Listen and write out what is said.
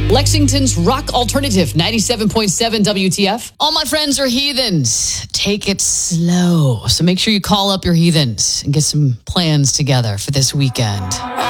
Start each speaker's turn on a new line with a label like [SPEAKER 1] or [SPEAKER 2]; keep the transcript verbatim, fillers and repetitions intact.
[SPEAKER 1] Lexington's rock alternative, ninety-seven point seven W T F. All my friends are heathens. Take it slow. So make sure you call up your heathens and get some plans together for this weekend.